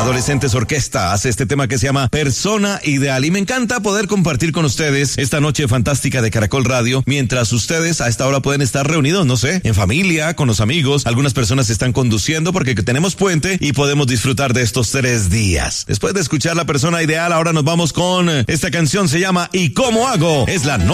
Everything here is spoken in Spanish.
Adolescentes Orquesta hace este tema que se llama Persona Ideal. Y me encanta poder compartir con ustedes esta noche fantástica de Caracol Radio, mientras ustedes a esta hora pueden estar reunidos, no sé, en familia, con los amigos. Algunas personas están conduciendo porque tenemos puente y podemos disfrutar de estos 3 días. Después de escuchar La Persona Ideal, ahora nos vamos con esta canción, se llama ¿Y cómo hago? Es la